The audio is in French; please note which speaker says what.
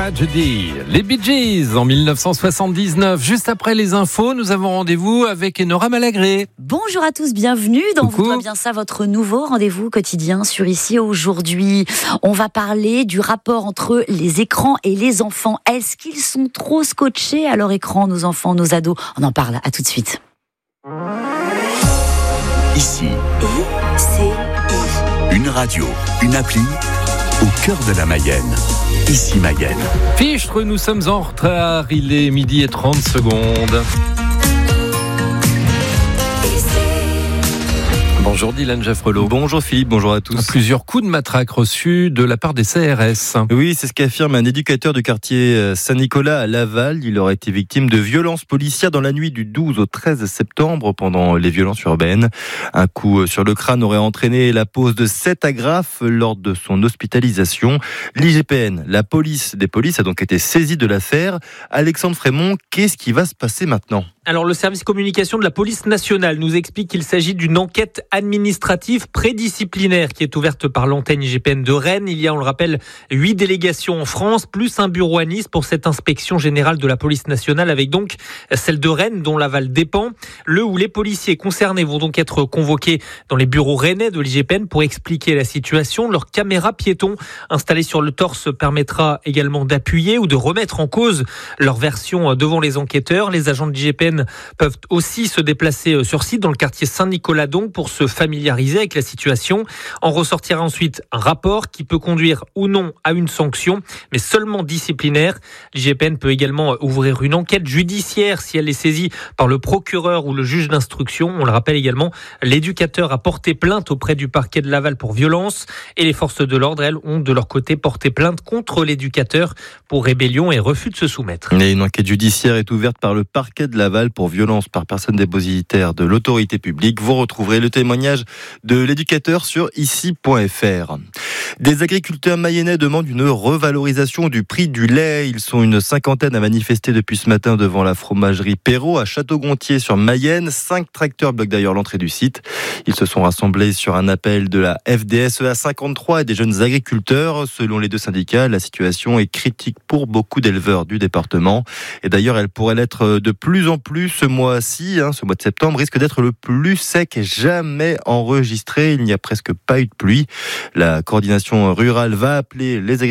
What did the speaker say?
Speaker 1: Tragedy, les Bee Gees en 1979. Juste après les infos, nous avons rendez-vous avec Enora Malagré.
Speaker 2: Bonjour à tous, bienvenue dans
Speaker 1: Coucou.
Speaker 2: Vous doit bien ça, votre nouveau rendez-vous quotidien sur Ici aujourd'hui. On va parler du rapport entre les écrans et les enfants. Est-ce qu'ils sont trop scotchés à leur écran, nos enfants, nos ados? On en parle, à tout de suite.
Speaker 3: Ici,
Speaker 2: I-C-I.
Speaker 3: une radio, une appli au cœur de la Mayenne. Ici Mayenne.
Speaker 1: Fichtre, nous sommes en retard. Il est 12h30. Bonjour Dylan Jaffrelot.
Speaker 4: Bonjour Philippe, bonjour à tous.
Speaker 1: Plusieurs coups de matraque reçus de la part des CRS.
Speaker 4: Oui, c'est ce qu'affirme un éducateur du quartier Saint-Nicolas à Laval. Il aurait été victime de violences policières dans la nuit du 12 au 13 septembre pendant les violences urbaines. Un coup sur le crâne aurait entraîné la pose de 7 agrafes lors de son hospitalisation. L'IGPN, la police des polices, a donc été saisie de l'affaire. Alexandre Frémont, qu'est-ce qui va se passer maintenant ?
Speaker 5: Alors, le service communication de la police nationale nous explique qu'il s'agit d'une enquête administrative prédisciplinaire qui est ouverte par l'antenne IGPN de Rennes. Il y a, on le rappelle, 8 délégations en France, plus un bureau à Nice pour cette inspection générale de la police nationale, avec donc celle de Rennes, dont Laval dépend. Le ou les policiers concernés vont donc être convoqués dans les bureaux rennais de l'IGPN pour expliquer la situation. Leur caméra piéton installée sur le torse permettra également d'appuyer ou de remettre en cause leur version devant les enquêteurs. Les agents de l'IGPN peuvent aussi se déplacer sur site dans le quartier Saint-Nicolas donc pour se familiariser avec la situation. En ressortira ensuite un rapport qui peut conduire ou non à une sanction, mais seulement disciplinaire. L'IGPN peut également ouvrir une enquête judiciaire si elle est saisie par le procureur ou le juge d'instruction. On le rappelle également, l'éducateur a porté plainte auprès du parquet de Laval pour violence et les forces de l'ordre, elles, ont de leur côté porté plainte contre l'éducateur pour rébellion et refus de se soumettre.
Speaker 4: Et une enquête judiciaire est ouverte par le parquet de Laval pour violence par personne dépositaire de l'autorité publique. Vous retrouverez le témoignage de l'éducateur sur ici.fr. Des agriculteurs mayennais demandent une revalorisation du prix du lait. Ils sont une cinquantaine à manifester depuis ce matin devant la fromagerie Perrault à Château-Gontier sur Mayenne. 5 tracteurs bloquent d'ailleurs l'entrée du site. Ils se sont rassemblés sur un appel de la FDSEA 53 et des jeunes agriculteurs. Selon les deux syndicats, la situation est critique pour beaucoup d'éleveurs du département. Et d'ailleurs, elle pourrait l'être de plus en plus ce mois-ci. Ce mois de septembre risque d'être le plus sec jamais enregistré. Il n'y a presque pas eu de pluie. La coordination rurale va appeler les agriculteurs